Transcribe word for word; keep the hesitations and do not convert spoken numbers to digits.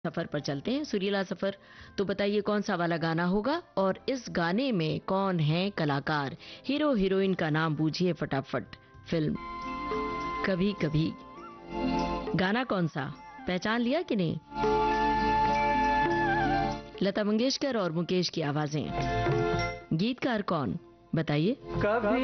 सफर पर चलते हैं, सुरीला सफर। तो बताइए कौन सा वाला गाना होगा और इस गाने में कौन है कलाकार? हीरो हीरोइन का नाम बूझिए फटाफट। फिल्म कभी कभी। गाना कौन सा, पहचान लिया कि नहीं? लता मंगेशकर और मुकेश की आवाजें। गीतकार कौन बताइए? कभी